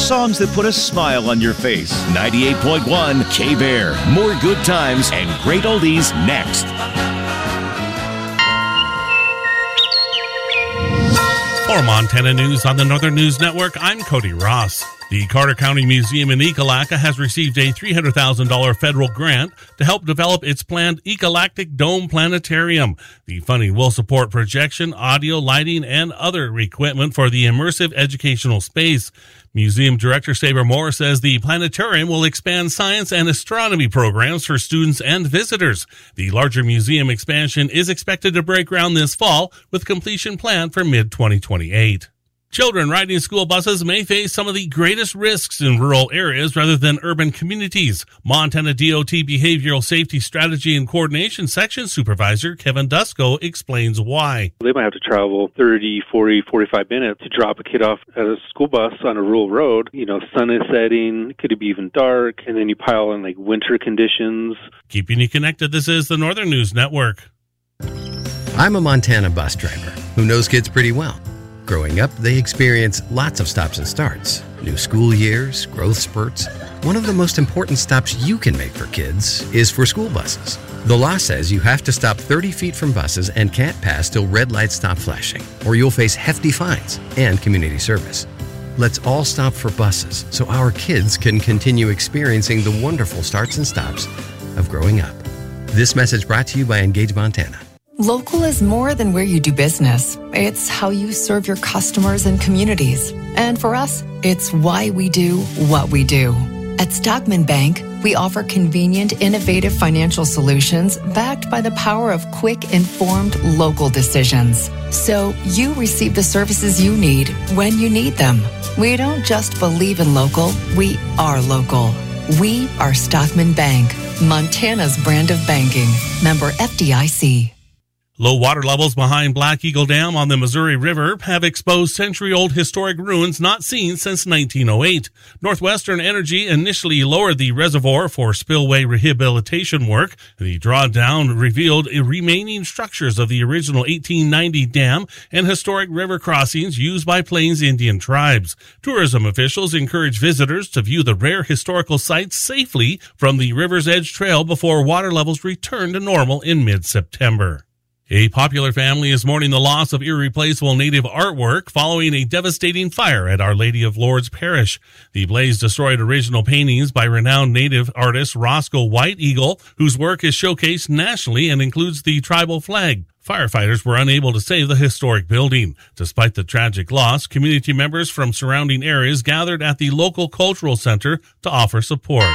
songs that put a smile on your face. 98.1 K-Bear. More good times and great oldies next. For Montana News on the Northern News Network, I'm Cody Ross. The Carter County Museum in Ekalaka has received a $300,000 federal grant to help develop its planned Ekalactic Dome Planetarium. The funding will support projection, audio, lighting, and other equipment for the immersive educational space. Museum Director Saber Moore says the planetarium will expand science and astronomy programs for students and visitors. The larger museum expansion is expected to break ground this fall, with completion planned for mid-2028. Children riding school buses may face some of the greatest risks in rural areas rather than urban communities. Montana DOT Behavioral Safety Strategy and Coordination Section Supervisor Kevin Dusko explains why. They might have to travel 30, 40, 45 minutes to drop a kid off at a school bus on a rural road. Sun is setting, could be even dark, and then you pile in winter conditions. Keeping you connected, this is the Northern News Network. I'm a Montana bus driver who knows kids pretty well. Growing up, they experience lots of stops and starts, new school years, growth spurts. One of the most important stops you can make for kids is for school buses. The law says you have to stop 30 feet from buses and can't pass till red lights stop flashing, or you'll face hefty fines and community service. Let's all stop for buses so our kids can continue experiencing the wonderful starts and stops of growing up. This message brought to you by Engage Montana. Local is more than where you do business. It's how you serve your customers and communities. And for us, it's why we do what we do. At Stockman Bank, we offer convenient, innovative financial solutions backed by the power of quick, informed local decisions. So you receive the services you need when you need them. We don't just believe in local, we are local. We are Stockman Bank, Montana's brand of banking. Member FDIC. Low water levels behind Black Eagle Dam on the Missouri River have exposed century-old historic ruins not seen since 1908. Northwestern Energy initially lowered the reservoir for spillway rehabilitation work. The drawdown revealed remaining structures of the original 1890 dam and historic river crossings used by Plains Indian tribes. Tourism officials encourage visitors to view the rare historical sites safely from the River's Edge Trail before water levels return to normal in mid-September. A popular family is mourning the loss of irreplaceable native artwork following a devastating fire at Our Lady of Lourdes Parish. The blaze destroyed original paintings by renowned native artist Roscoe White Eagle, whose work is showcased nationally and includes the tribal flag. Firefighters were unable to save the historic building. Despite the tragic loss, community members from surrounding areas gathered at the local cultural center to offer support.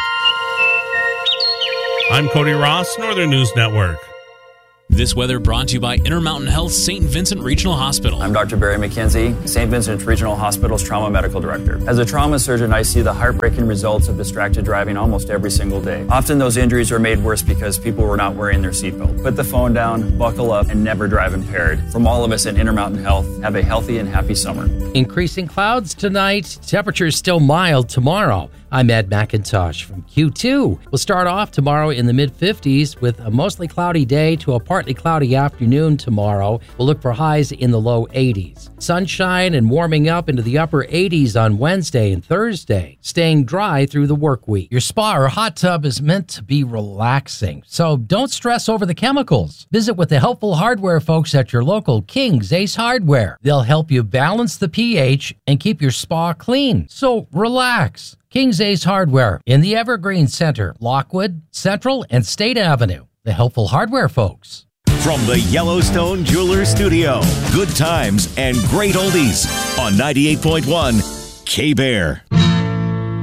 I'm Cody Ross, Northern News Network. This weather brought to you by Intermountain Health St. Vincent Regional Hospital. I'm Dr. Barry McKenzie, St. Vincent Regional Hospital's Trauma Medical Director. As a trauma surgeon, I see the heartbreaking results of distracted driving almost every single day. Often those injuries are made worse because people were not wearing their seatbelt. Put the phone down, buckle up, and never drive impaired. From all of us at Intermountain Health, have a healthy and happy summer. Increasing clouds tonight, temperatures still mild tomorrow. I'm Ed McIntosh from Q2. We'll start off tomorrow in the mid-50s with a mostly cloudy day to a partly cloudy afternoon tomorrow. We'll look for highs in the low 80s. Sunshine and warming up into the upper 80s on Wednesday and Thursday, staying dry through the work week. Your spa or hot tub is meant to be relaxing, so don't stress over the chemicals. Visit with the helpful hardware folks at your local King's Ace Hardware. They'll help you balance the pH and keep your spa clean, so relax. King's Ace Hardware in the Evergreen Center, Lockwood, Central, and State Avenue. The helpful hardware folks. From the Yellowstone Jewelers Studio, good times and great oldies on 98.1 K-Bear.